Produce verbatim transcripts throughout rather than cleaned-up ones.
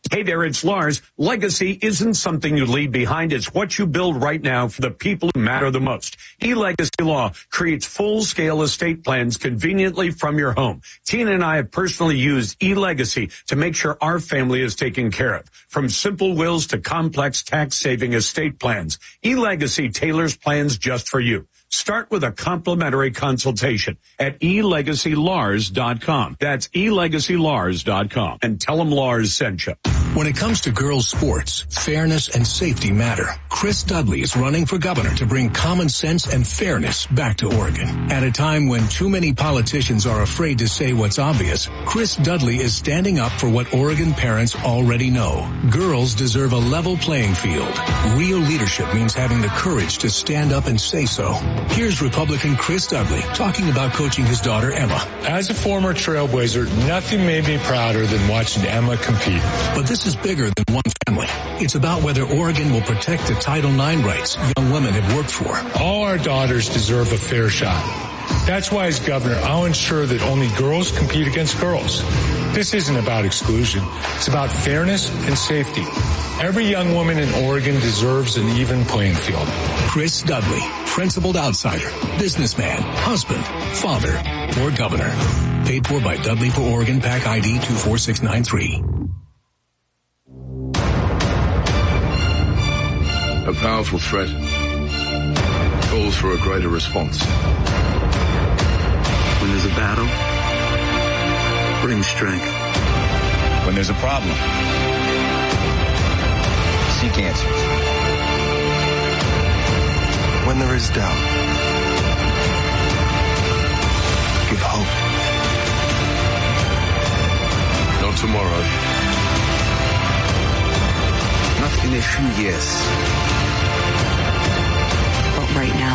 Hey there, it's Lars. Legacy isn't something you leave behind. It's what you build right now for the people who matter the most. eLegacy Law creates full-scale estate plans conveniently from your home. Tina and I have personally used eLegacy to make sure our family is taken care of. From simple wills to complex tax-saving estate plans, eLegacy tailors plans just for you. Start with a complimentary consultation at e legacy lars dot com. That's e legacy lars dot com. And tell them Lars sent you. When it comes to girls' sports, fairness and safety matter. Chris Dudley is running for governor to bring common sense and fairness back to Oregon. At a time when too many politicians are afraid to say what's obvious, Chris Dudley is standing up for what Oregon parents already know. Girls deserve a level playing field. Real leadership means having the courage to stand up and say so. Here's Republican Chris Dudley talking about coaching his daughter Emma. As a former Trailblazer, nothing made me prouder than watching Emma compete. But this is bigger than one family. It's about whether Oregon will protect the Title nine rights young women have worked for. All our daughters deserve a fair shot. That's why as governor, I'll ensure that only girls compete against girls. This isn't about exclusion. It's about fairness and safety. Every young woman in Oregon deserves an even playing field. Chris Dudley, principled outsider, businessman, husband, father, or governor. Paid for by Dudley for Oregon, PAC I D two four six nine three. A powerful threat calls for a greater response. When there's a battle, bring strength. When there's a problem, seek answers. When there is doubt, give hope. Not tomorrow. Not in a few years. But right now.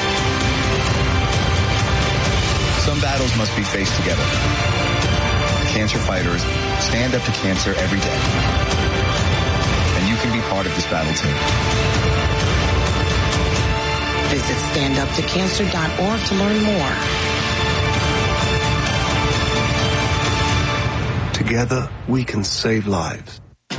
Some battles must be faced together. Cancer fighters stand up to cancer every day. And you can be part of this battle too. Visit stand up to cancer dot org to learn more. Together, we can save lives.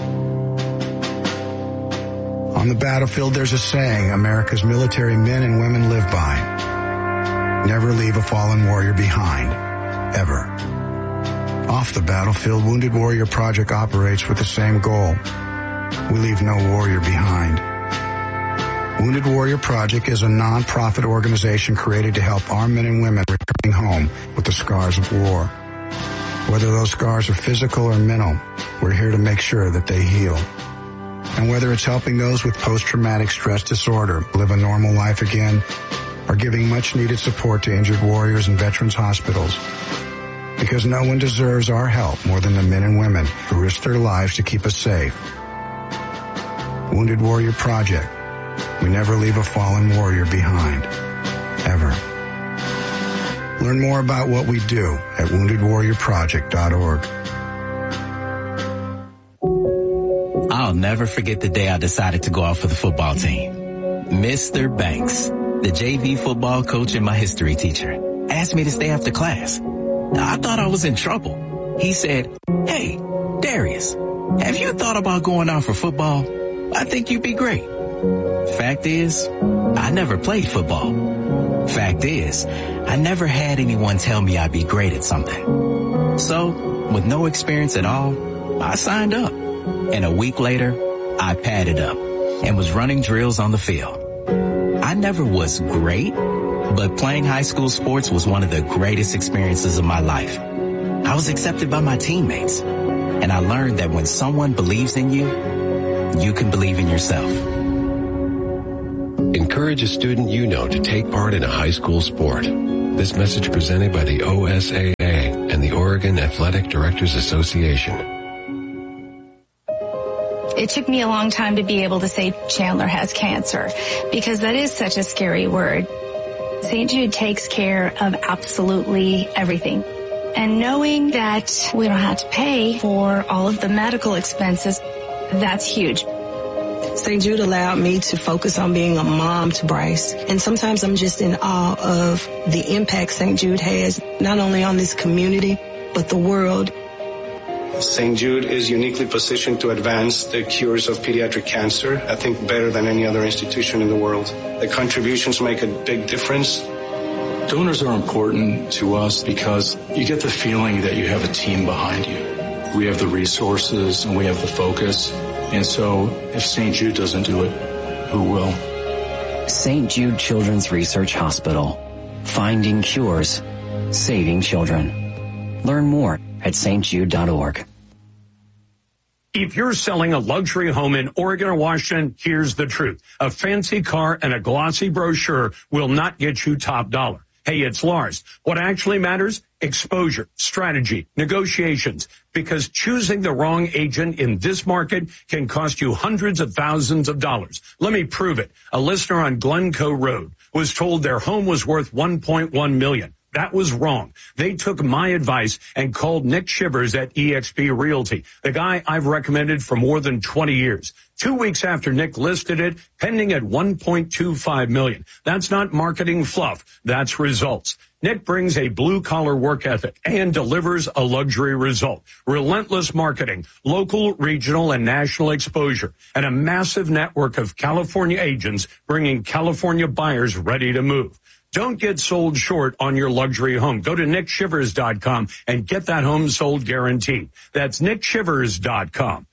On the battlefield, there's a saying America's military men and women live by. Never leave a fallen warrior behind, ever. Off the battlefield, Wounded Warrior Project operates with the same goal. We leave no warrior behind. Wounded Warrior Project is a non-profit organization created to help our men and women returning home with the scars of war. Whether those scars are physical or mental, we're here to make sure that they heal. And whether it's helping those with post-traumatic stress disorder live a normal life again, or giving much-needed support to injured warriors in veterans' hospitals. Because no one deserves our help more than the men and women who risk their lives to keep us safe. Wounded Warrior Project. We never leave a fallen warrior behind. Ever. Learn more about what we do at wounded warrior project dot org. I'll never forget the day I decided to go out for the football team. Mister Banks, the J V football coach and my history teacher, asked me to stay after class. I thought I was in trouble. He said, "Hey, Darius, have you thought about going out for football? I think you'd be great." Fact is, I never played football. Fact is, I never had anyone tell me I'd be great at something. So, with no experience at all, I signed up. And a week later, I padded up and was running drills on the field. I never was great, but playing high school sports was one of the greatest experiences of my life. I was accepted by my teammates, and I learned that when someone believes in you, you can believe in yourself. Encourage a student you know to take part in a high school sport. This message presented by the O S A A and the Oregon Athletic Directors Association. It took me a long time to be able to say Chandler has cancer because that is such a scary word. Saint Jude takes care of absolutely everything. And knowing that we don't have to pay for all of the medical expenses, that's huge. Saint Jude allowed me to focus on being a mom to Bryce. And sometimes I'm just in awe of the impact Saint Jude has, not only on this community, but the world. Saint Jude is uniquely positioned to advance the cures of pediatric cancer, I think better than any other institution in the world. The contributions make a big difference. Donors are important to us because you get the feeling that you have a team behind you. We have the resources and we have the focus. And so if Saint Jude doesn't do it, who will? Saint Jude Children's Research Hospital. Finding cures. Saving children. Learn more at s t jude dot org. If you're selling a luxury home in Oregon or Washington, here's the truth. A fancy car and a glossy brochure will not get you top dollar. Hey, it's Lars. What actually matters? Exposure, strategy, negotiations. Because choosing the wrong agent in this market can cost you hundreds of thousands of dollars. Let me prove it. A listener on Glencoe Road was told their home was worth one point one million dollars. That was wrong. They took my advice and called Nick Shivers at E X P Realty, the guy I've recommended for more than twenty years. Two weeks after Nick listed it, pending at one point two five million dollars. That's not marketing fluff. That's results. Nick brings a blue-collar work ethic and delivers a luxury result. Relentless marketing, local, regional, and national exposure, and a massive network of California agents bringing California buyers ready to move. Don't get sold short on your luxury home. Go to nick shivers dot com and get that home sold guaranteed. That's nick shivers dot com.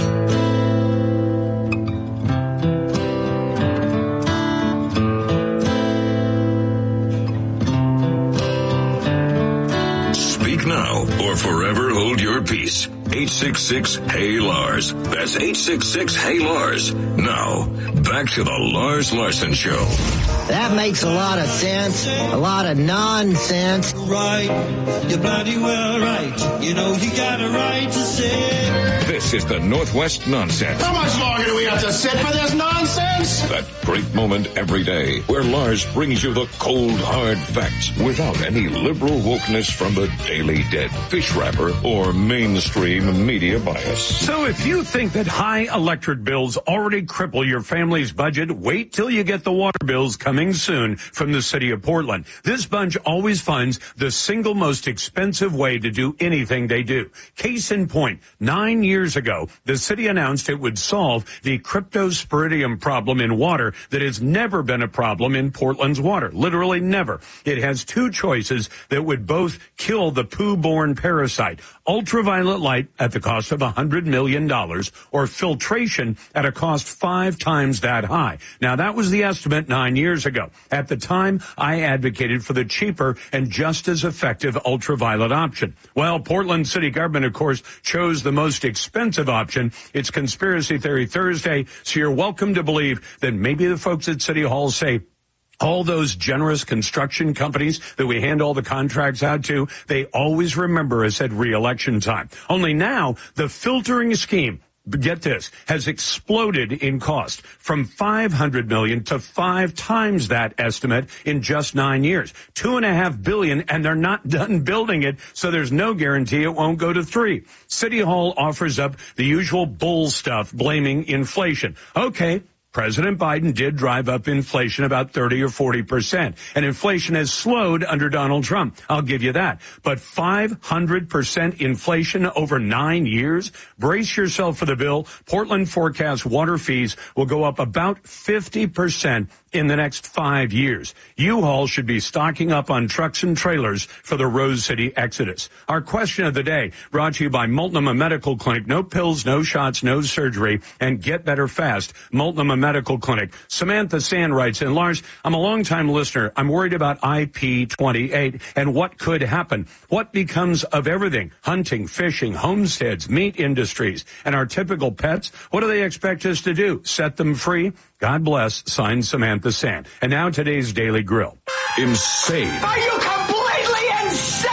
Speak now or forever hold your peace. eight six six, Hey Lars. That's eight six six, Hey Lars. Now, back to the Lars Larson Show. That makes a lot of sense. A lot of nonsense. Right. You're bloody well right. You know you got a right to say. This is the Northwest Nonsense. How much longer do we have to sit for this nonsense? That great moment every day where Lars brings you the cold, hard facts without any liberal wokeness from the Daily Dead, fish wrapper, or mainstream media bias. So if you think that high electric bills already cripple your family's budget, wait till you get the water bills coming soon from the city of Portland. This bunch always funds the single most expensive way to do anything they do. Case in point, nine years ago, the city announced it would solve the cryptosporidium problem in water that has never been a problem in Portland's water. Literally never. It has two choices that would both kill the poo-borne parasite. Ultraviolet light at the cost of one hundred million dollars or filtration at a cost five times that high. Now, that was the estimate nine years ago. At the time, I advocated for the cheaper and just as effective ultraviolet option. Well, Portland city government, of course, chose the most expensive option. It's Conspiracy Theory Thursday, so you're welcome to believe that maybe the folks at City Hall say, all those generous construction companies that we hand all the contracts out to, they always remember us at re-election time. Only now, the filtering scheme, get this, has exploded in cost from five hundred million dollars to five times that estimate in just nine years. Two and a half billion, and they're not done building it, so there's no guarantee it won't go to three. City Hall offers up the usual bull stuff, blaming inflation. Okay. President Biden did drive up inflation about thirty or forty percent, and inflation has slowed under Donald Trump. I'll give you that. But five hundred percent inflation over nine years? Brace yourself for the bill. Portland forecasts water fees will go up about fifty percent in the next five years. U-Haul should be stocking up on trucks and trailers for the Rose City exodus. Our question of the day brought to you by Multnomah Medical Clinic. No pills, no shots, no surgery, and get better fast. Multnomah Medical Clinic. Samantha Sand writes in, Lars, I'm a longtime listener. I'm worried about I P twenty-eight and what could happen. What becomes of everything? Hunting, fishing, homesteads, meat industries, and our typical pets? What do they expect us to do? Set them free? God bless, signed Samantha Sand. And now today's Daily Grill. Insane. Are you completely insane?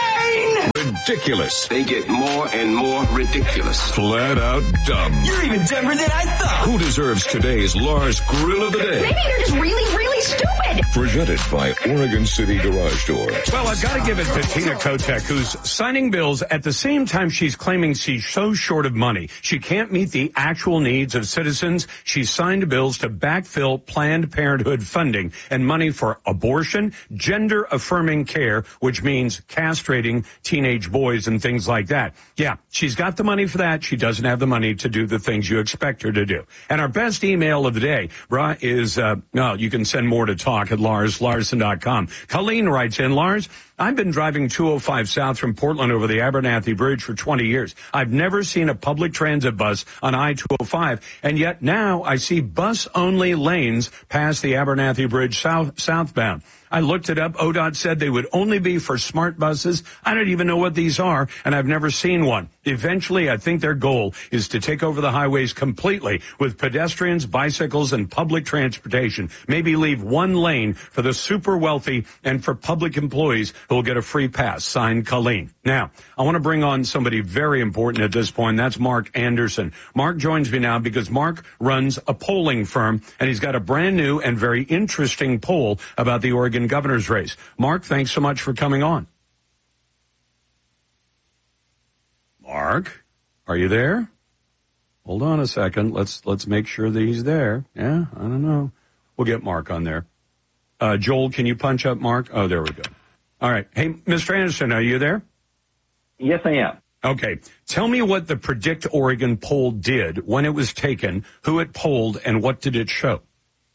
Ridiculous. They get more and more ridiculous. Flat out dumb. You're even dumber than I thought. Who deserves today's Lars Grill of the Day? Maybe you're just really, really stupid. Presented by Oregon City Garage Door. Well, I've got to give it to Tina Kotek, who's signing bills at the same time she's claiming she's so short of money. She can't meet the actual needs of citizens. She's signed bills to backfill Planned Parenthood funding and money for abortion, gender-affirming care, which means castrating teenagers. teenage boys and things like that. Yeah, she's got the money for that. She doesn't have the money to do the things you expect her to do. And our best email of the day is, uh, no, you can send more to talk at Lars Larson dot com. Colleen writes in, Lars, I've been driving two oh five south from Portland over the Abernathy Bridge for twenty years. I've never seen a public transit bus on I two oh five, and yet now I see bus-only lanes past the Abernathy Bridge south southbound. I looked it up. O D O T said they would only be for smart buses. I don't even know what these are, and I've never seen one. Eventually, I think their goal is to take over the highways completely with pedestrians, bicycles, and public transportation. Maybe leave one lane for the super wealthy and for public employees who will get a free pass. Signed, Colleen. Now, I want to bring on somebody very important at this point. That's Mark Anderson. Mark joins me now because Mark runs a polling firm, and he's got a brand new and very interesting poll about the Oregon governor's race. Mark, thanks so much for coming on. Mark, are you there? Hold on a second. Let's let's make sure that he's there. Yeah, I don't know. We'll get Mark on there. Uh, Joel, can you punch up Mark? Oh, there we go. All right. Hey, Mister Anderson, are you there? Yes, I am. Okay. Tell me what the Predict Oregon poll did, when it was taken, who it polled, and what did it show?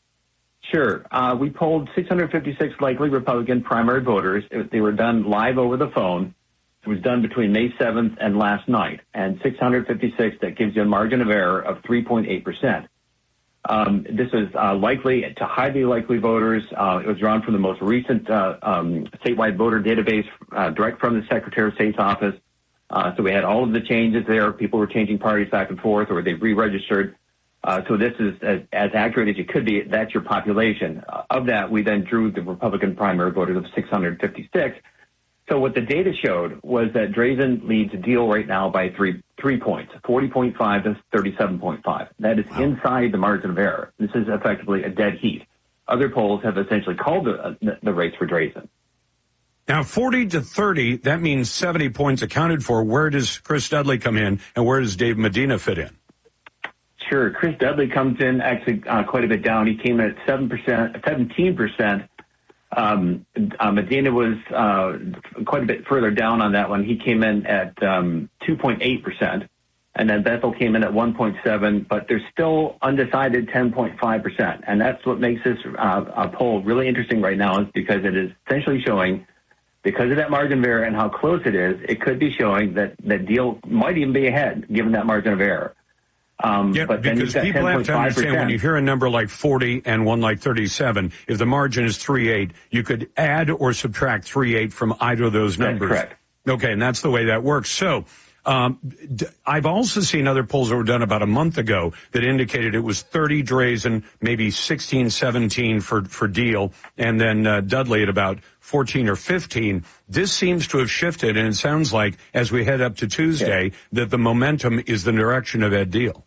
Sure. Uh, we polled six hundred fifty-six likely Republican primary voters. It, they were done live over the phone. It was done between May seventh and last night. And six hundred fifty-six, that gives you a margin of error of three point eight percent. Um, this is uh, likely to highly likely voters. Uh, it was drawn from the most recent uh, um, statewide voter database, uh, direct from the Secretary of State's office. Uh, so we had all of the changes there. People were changing parties back and forth, or they re-registered. Uh, so this is as, as accurate as you could be. That's your population. Uh, of that, we then drew the Republican primary voters of six hundred fifty-six. So what the data showed was that Drazen leads Deal right now by three three points, forty point five to thirty-seven point five. That is wow. inside the margin of error. This is effectively a dead heat. Other polls have essentially called the, the, the race for Drazen. Now, forty to thirty, that means seventy points accounted for. Where does Chris Dudley come in, and where does Dave Medina fit in? Sure. Chris Dudley comes in actually uh, quite a bit down. He came in at seven percent, seventeen percent. Um, uh, Medina was uh, quite a bit further down on that one. He came in at um, two point eight percent, and then Bethel came in at one point seven, but there's still undecided ten point five percent. And that's what makes this uh, uh, poll really interesting right now, is because it is essentially showing, because of that margin of error and how close it is, it could be showing that that Deal might even be ahead, given that margin of error. Um, yeah, but because people have to understand, when you hear a number like forty and one like thirty-seven, if the margin is three eight, you could add or subtract three eight from either of those numbers. That's correct. Okay, and that's the way that works. So um, d- I've also seen other polls that were done about a month ago that indicated it was thirty Drazen, maybe sixteen, seventeen for, for Deal, and then uh, Dudley at about fourteen or fifteen. This seems to have shifted, and it sounds like, as we head up to Tuesday, yeah. that the momentum is the direction of Ed Deal.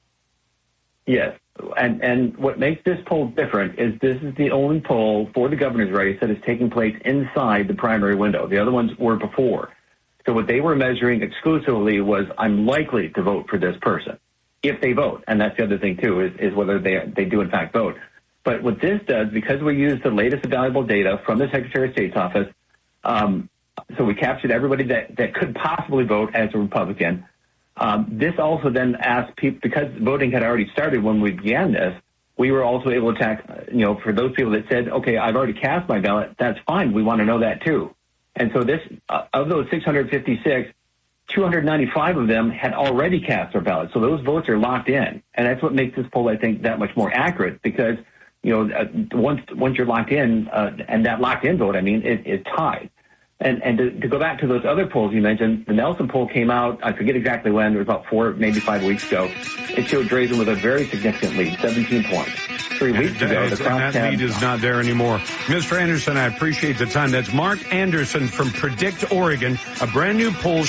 Yes, and and what makes this poll different is this is the only poll for the governor's race that is taking place inside the primary window. The other ones were before. So what they were measuring exclusively was, I'm likely to vote for this person, if they vote. And that's the other thing, too, is, is whether they they do, in fact, vote. But what this does, because we use the latest available data from the Secretary of State's office, um, so we captured everybody that, that could possibly vote as a Republican. Um, this also then asked people, because voting had already started when we began this, we were also able to attack, you know, for those people that said, okay, I've already cast my ballot, that's fine, we want to know that too. And so this, uh, of those six hundred fifty-six, two hundred ninety-five of them had already cast their ballots. So those votes are locked in. And that's what makes this poll, I think, that much more accurate, because, you know, uh, once once you're locked in, uh, and that locked in vote, I mean, it, it's tied. And and to, to go back to those other polls you mentioned, the Nelson poll came out, I forget exactly when, it was about four, maybe five weeks ago. It showed Drazen with a very significant lead, seventeen points. Three weeks and, ago, and, the and that lead is not there anymore. Mister Anderson, I appreciate the time. That's Mark Anderson from Predict Oregon, a brand new poll